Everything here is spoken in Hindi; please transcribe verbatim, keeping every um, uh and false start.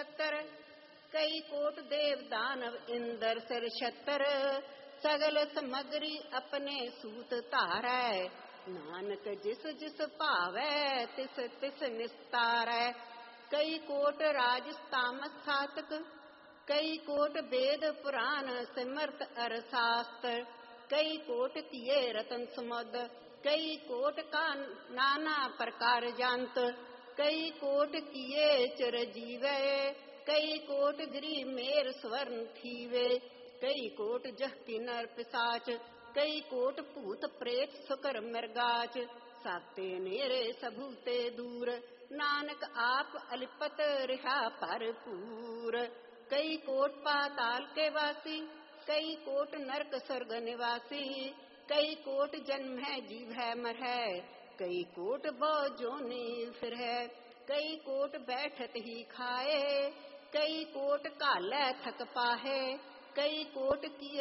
सत्तर, कई कोट देव दानव इंद्र सिर छत्तर, सगल समगरी अपने सूत तारै, नानक जिस जिस भावै तिस तिस निस्तारै। कई कोट राज तामस सातक, कई कोट वेद पुराण सिमरत अर शास्त्र, कई कोट किए रतन समुद, कई कोट का नाना प्रकार जानत, कई कोट किए चिर जीवे, कई कोट गिरी मेर स्वर्ण थीवे, कई कोट जह किन्नर पिशाच, कई कोट भूत प्रेत सुकर मृगाच, साते नेरे सबूते दूर, नानक आप अलिपत रिहा भरपूर। कई कोट पाताल के वासी, कई कोट नरक स्वर्ग निवासी, कई कोट जन्म है जीव है मर है, कई कोट बो जोनी फिर है, कई कोट बैठत ही खाए, कई कोट काले थक पाहे, कई कोट किए